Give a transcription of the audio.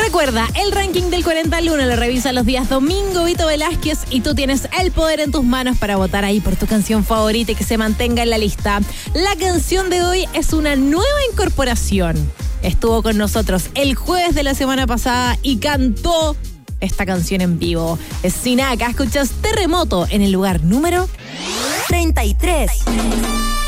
Recuerda, el ranking del 40 al 1 lo revisa los días domingo Vito Velázquez y tú tienes el poder en tus manos para votar ahí por tu canción favorita y que se mantenga en la lista. La canción de hoy es una nueva incorporación. Estuvo con nosotros el jueves de la semana pasada y cantó esta canción en vivo. Es Sinaka, escuchas Terremoto en el lugar número 33.